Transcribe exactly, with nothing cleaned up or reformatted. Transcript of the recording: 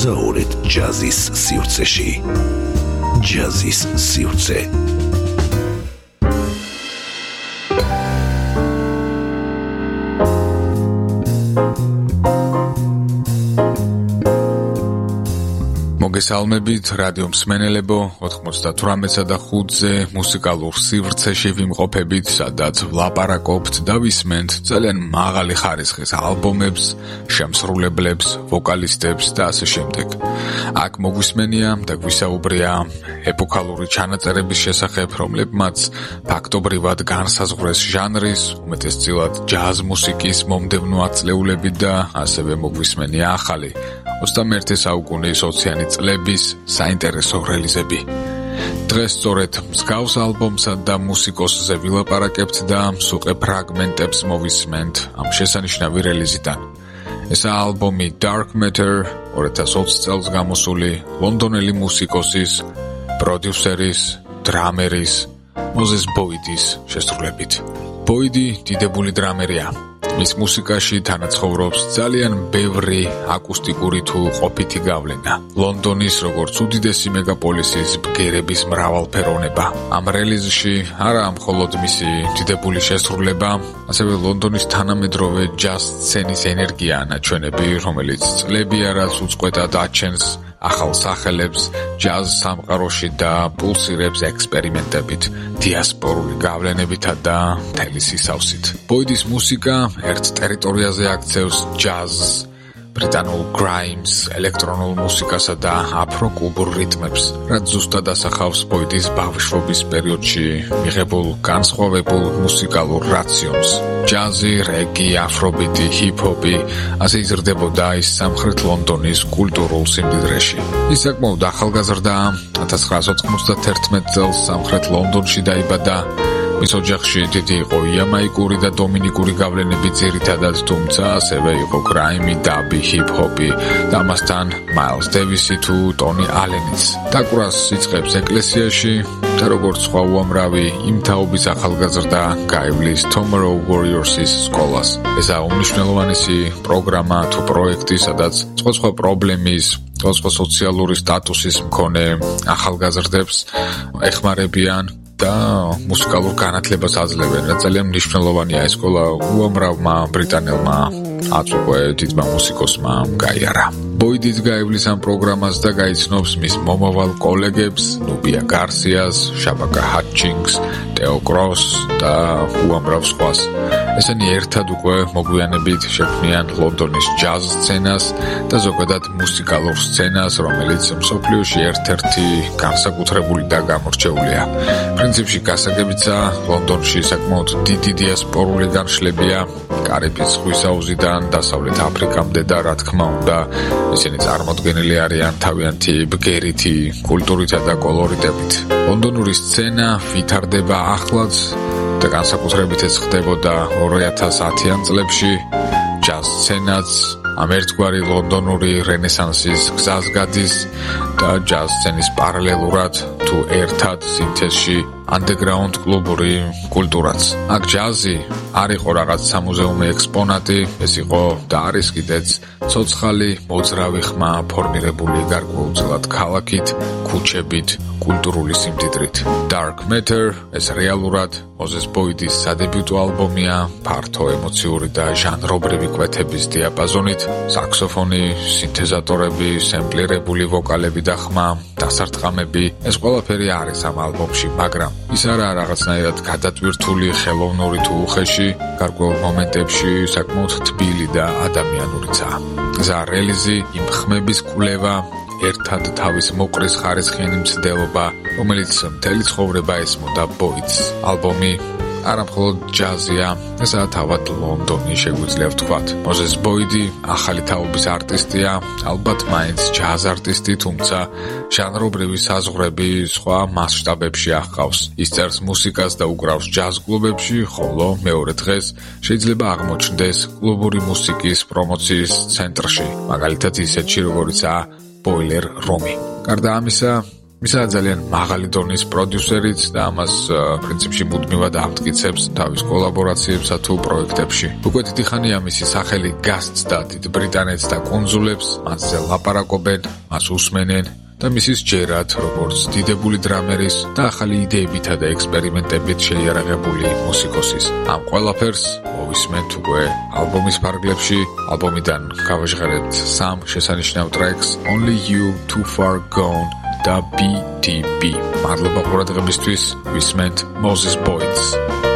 მოგზაურეთ ჯაზის სივრცეში. ჯაზის სივრცე. მოგესალმებით რადიო მსმენელებო ოთხმოცდათვრამეტსა და ხუთზე მუსიკალურ სივრცეში ვიმყოფებით, სადაც ვლაპარაკობთ და ვისმენთ ძალიან მაღალი ხარისხის ალბომებს, შემსრულებლებს, ვოკალისტებს და ასე შემდეგ. აქ მოგვისმენია და გვისაუბრია ეპოქალური ჩანაწერების შესახებ, რომლებმაც ფაქტობრივად განსაზღვრეს ჟანრის, უმეტესწილად ჯაზ მუსიკის მომდევნო ათწლეულებით და ასევე მოგვისმენია ახალი ოცდამეერთე საუკუნის ოციანი წლების საინტერესო რელიზები. დღეს სწორედ მსგავს ალბომსა და მუსიკოსზე ვილაპარაკებთ და მსუყე ფრაგმენტებს მოვისმენთ ამ შესანიშნავი რელიზიდან. ესაა ალბომი Dark Matter, ორი ათას ოცი წელს გამოსული ლონდონელი მუსიკოსის, პროდიუსერის, დრამერის, მოზეს ბოიდის შესრულებით. ბოიდი დიდებული დრამერია. მის მუსიკაში თანაცხოვრობს ძალიან ბევრი აკუსტიკური თუ ყოფითი გავლენა. ლონდონის როგორც უდიდესი მეგაპოლისის ბგერების მრავალფეროვნება. ამ რელიზში არა მხოლოდ მისი დიდებული შესრულება, ასევე ლონდონის თანამედროვე ჯაზ სცენის ენერგია ანაჩვენები, რომელიც წლები არას უწყვეტად აჩენს ახალ სახელებს ჯაზ სამყაროში და პულსირებს ექსპერიმენტებით, დიასპორული გავლენებითა და მთელი სისავსით. ბოიდის მუსიკა ერთ ტერიტორიაზე აქცევს ჯაზს, ბრიტანულ გრაიმს, ელექტრონულ მუსიკასა და აფრო-კუბურ რიტმებს, რაც ზუსტად ასახავს ბოიდის ბავშვობის პერიოდში მიღებულ განსხვავებულ მუსიკალურ რაციონს. ჯაზი, რეგი, აფრობიტი, ჰიპ-ჰოპი, ასე იზრდებოდა ის სამხრეთ ლონდონის კულტურულ სიმდიდრეში. ის საკმაოდ ახალგაზრდა, ათას ცხრაას ოთხმოცდათერთმეტ წელს სამხრეთ ლონდონში დაიბადა. მის ოჯახში დიდი იყო იამაიკური და დომინიკური გავლენები ძირითადად, თუმცა ასევე იყო გრაიმი, დაბი, ჰიპ-ჰოპი და ამასთან მაილს დევისი თუ ტონი ალენიც. დაკვრას იწყებს ეკლესიაში და როგორც სხვა უამრავი იმ თაობის ახალგაზრდა გაივლის Tomorrow Warriors-ის სკოლას. ესაა უმნიშვნელოვანესი პროგრამა თუ პროექტი, სადაც სხვა-სხვა პრობლემის, სხვა-სხვა სოციალური სტატუსის მქონე ახალგაზრდებს ეხმარებიან და მუსიკალურ განათლებას აძლევენ. ძალიან მნიშვნელოვანია ეს სკოლა უამრავმა ბრიტანელმა აწუყვე დიდმა მუსიკოსმა გაიარა. ბოიდის გაივლის ამ პროგრამას და გაიცნობს მის მომავალ კოლეგებს, ნუბია გარსიას, შაბაკა ჰატჩინგს, ტეო კროს და უამრავ სხვას. ესენი ერთად უკვე მოგვიანებით შექმნიან ლონდონის ჯაზ სცენას და ზოგადად მუსიკალურ სცენას, რომელიც მსოფლიოში ერთ-ერთი განსაკუთრებული და გამორჩეულია. პრინციპში გასაგებიცა, ლონდონში საკმაოდ დიდი დიასპორული განშლებია, კარიბის ზღვის აუზიდან დასავლეთ აფრიკამდე და რა თქმა უნდა, ისინი წარმოდგენილი არიან თავიანთი ბგერითი კულტურითა და კოლორიტებით. ლონდონური სცენა ვითარდება ახლაც და განსაკუთრებით ეს ხდებოდა ორი ათას ათიან წლებში. ჯაზ სცენაც ამ ერთგვარი ლონდონური რენესანსის გზას გადის და ჯაზ სცენის პარალელურად თუ ერთად სინთეზში underground კლუბური კულტურაც. აქ ჯაზი არ იყო რაღაც სამუზეუმო ექსპონატი, ეს იყო და არის კიდეც ცოცხალი მოძრავი ხმა ფორმირებული გარკვეულწილად ქალაქით, ქუჩებით, კულტურული სიმდიდრით. Dark Matter ეს რეალურად მოზეს ბოიდის სადებიუტო ალბომია, ფართო ემოციური და ჟანრობრივი კვეთების დიაპაზონით, საქსოფონი, სინთეზატორები, სემპლირებული ვოკალები და ხმა, დასარტყამები, ეს ყველაფერი არის ამ ალბომში, მაგრამ ის არაა რაღაცნაირად გადატვირთული, ხელოვნური თუ უხეში, გარკვეულ მომენტებში საკმაოდ თბილი და ადამიანურიცაა. ესა რელიზი, იმ ხმების კვლევა, ერთად თავის მოყრის ხარისხიანი მცდელობა, რომელიც მთელი ცხოვრება ესმოდა ბოიდს. ალბომი არა მხოლოდ ჯაზია, ესაა თავად ლონდონი, შეგვიძლია ვთქვათ. მოზეს ბოიდი ახალი თაობის არტისტია, ალბათ მაინც ჯაზ არტისტი, თუმცა ჟანრობრივი საზღვრები სხვა მასშტაბებში აღყავს. ის წერს მუსიკას და უკრავს ჯაზ კლუბებში, ხოლო მეორე დღეს შეიძლება აღმოჩნდეს კლუბური მუსიკის პრომოციის ცენტრში, მაგალითად ისეთში როგორიცაა Boiler Room. გარდა ამისა, ისაა ძალიან მაღალი დონის პროდიუსერიც და ამას პრინციპში მუდმივად აღტკიცებს თავის კოლაბორაციებსა თუ პროექტებში. უკვე დიდი ხანია მისი სახელი გასცდა დიდ ბრიტანეთს და კუნძულებს, მასზე ლაპარაკობენ, მას უსმენენ და მისის ჯერად, როგორც დიდებული დრამერის და ახალი იდეებითა და ექსპერიმენტებით შეიარაღებული მუსიკოსის. ამ ყველაფერს მოვისმენთ უკვე ალბომის ფარგლებში, ალბომიდან გავაჟღერებთ სამ შესანიშნავ ტრეკს, Only You, Too Far Gone და ბი დი ბი. მადლობა ყურადღებისთვის, ვისმენთ Moses Boyds.